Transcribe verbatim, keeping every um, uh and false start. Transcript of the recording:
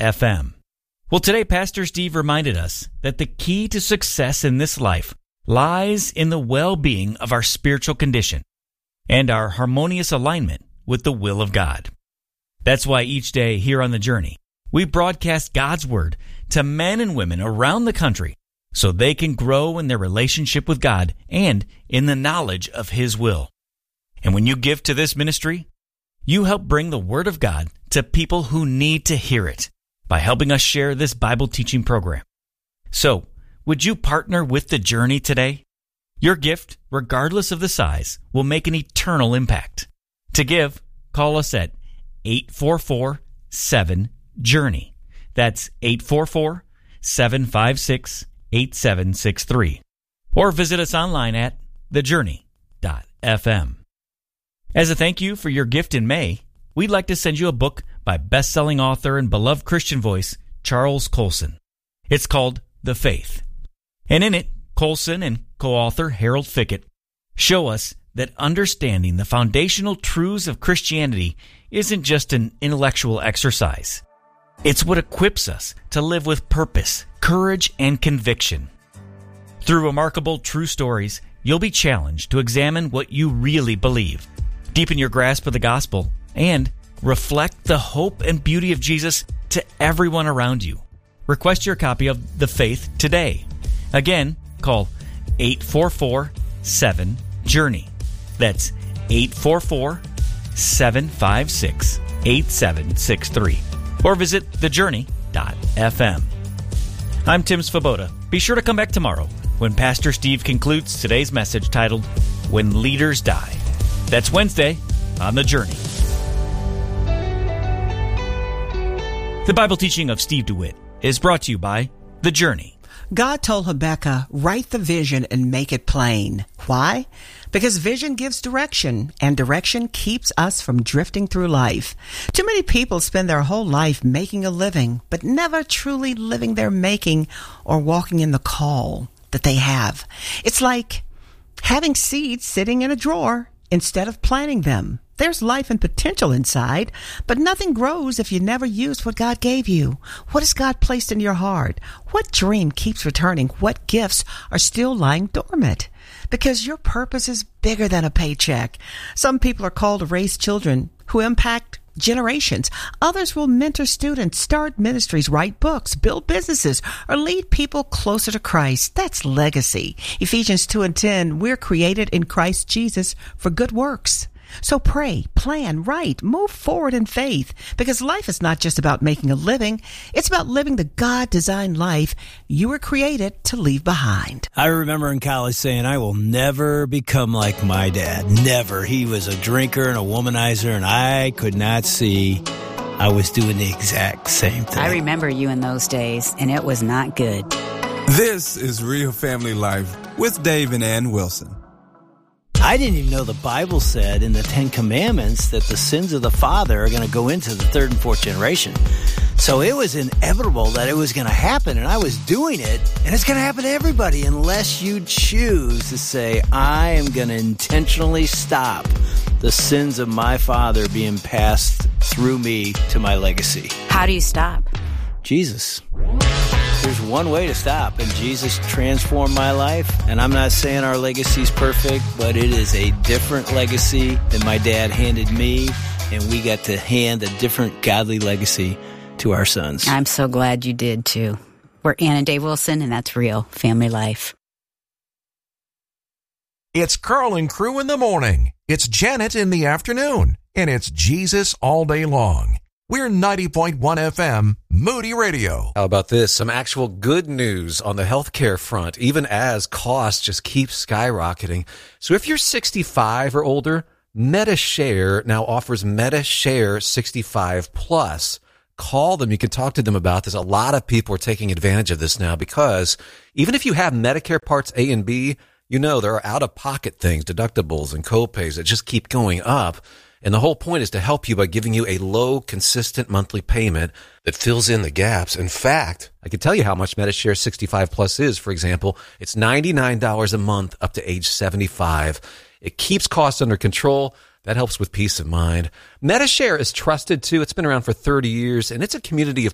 f m. Well, today Pastor Steve reminded us that the key to success in this life lies in the well-being of our spiritual condition and our harmonious alignment with the will of God. That's why each day here on The Journey, we broadcast God's Word to men and women around the country so they can grow in their relationship with God and in the knowledge of His will. And when you give to this ministry, you help bring the Word of God to people who need to hear it by helping us share this Bible teaching program. So, would you partner with The Journey today? Your gift, regardless of the size, will make an eternal impact. To give, call us at eight four four, seven, journey. That's eight four four, seven five six, eight seven six three. Or visit us online at the journey dot f m. As a thank you for your gift in May, we'd like to send you a book by best-selling author and beloved Christian voice, Charles Colson. It's called The Faith. And in it, Colson and co-author Harold Fickett show us that understanding the foundational truths of Christianity isn't just an intellectual exercise. It's what equips us to live with purpose, courage, and conviction. Through remarkable true stories, you'll be challenged to examine what you really believe, deepen your grasp of the gospel, and reflect the hope and beauty of Jesus to everyone around you. Request your copy of The Faith today. Again, call eight four four, seven, journey. That's eight four four, seven five six, eight seven six three. Or visit the journey dot f m. I'm Tim Svoboda. Be sure to come back tomorrow when Pastor Steve concludes today's message titled, When Leaders Die. That's Wednesday on The Journey. The Bible teaching of Steve DeWitt is brought to you by The Journey. God told Habakkuk, write the vision and make it plain. Why? Because vision gives direction, and direction keeps us from drifting through life. Too many people spend their whole life making a living, but never truly living their making or walking in the call that they have. It's like having seeds sitting in a drawer instead of planting them. There's life and potential inside, but nothing grows if you never use what God gave you. What has God placed in your heart? What dream keeps returning? What gifts are still lying dormant? Because your purpose is bigger than a paycheck. Some people are called to raise children who impact generations. Others will mentor students, start ministries, write books, build businesses, or lead people closer to Christ. That's legacy. Ephesians two and ten, we're created in Christ Jesus for good works. So pray, plan, write, move forward in faith, because life is not just about making a living. It's about living the God-designed life you were created to leave behind. I remember in college saying, I will never become like my dad. Never. He was a drinker and a womanizer, and I could not see I was doing the exact same thing. I remember you in those days, and it was not good. This is Real Family Life with Dave and Ann Wilson. I didn't even know the Bible said in the Ten Commandments that the sins of the father are going to go into the third and fourth generation. So it was inevitable that it was going to happen, and I was doing it, and it's going to happen to everybody unless you choose to say, I am going to intentionally stop the sins of my father being passed through me to my legacy. How do you stop? Jesus. There's one way to stop, and Jesus transformed my life. And I'm not saying our legacy's perfect, but it is a different legacy than my dad handed me, and we got to hand a different godly legacy to our sons. I'm so glad you did, too. We're Ann and Dave Wilson, and that's Real Family Life. It's Carl and Crew in the morning. It's Janet in the afternoon. And it's Jesus all day long. We're ninety point one F M, Moody Radio. How about this? Some actual good news on the healthcare front, even as costs just keep skyrocketing. So if you're sixty-five or older, MediShare now offers MediShare sixty-five plus. Call them. You can talk to them about this. A lot of people are taking advantage of this now because even if you have Medicare Parts A and B, you know there are out-of-pocket things, deductibles and copays that just keep going up. And the whole point is to help you by giving you a low, consistent monthly payment that fills in the gaps. In fact, I can tell you how much MediShare sixty-five plus is. For example, it's ninety-nine dollars a month up to age seventy-five. It keeps costs under control. That helps with peace of mind. MediShare is trusted, too. It's been around for thirty years, and it's a community of